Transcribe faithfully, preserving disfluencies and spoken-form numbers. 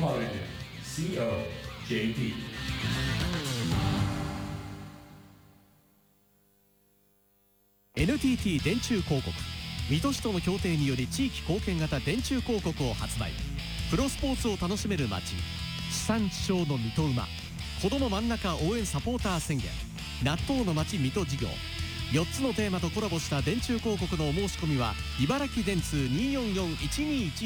Holiday シーオージェーピー。 エヌティーティー 電柱広告、水戸市との協定により地域貢献型電柱広告を発売。プロスポーツを楽しめる街、地産地消の水戸馬、子ども真ん中応援サポーター宣言、納豆の街水戸事業、よっつのテーマとコラボした電柱広告のお申し込みは茨城電通 にーよんよんいちにーいち